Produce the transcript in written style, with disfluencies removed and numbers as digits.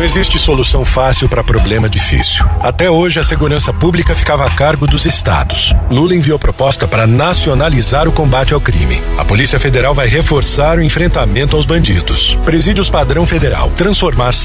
Não existe solução fácil para problema difícil. Até hoje, a segurança pública ficava a cargo dos estados. Lula enviou proposta para nacionalizar o combate ao crime. A Polícia Federal vai reforçar o enfrentamento aos bandidos. Presídios Padrão Federal. Transformar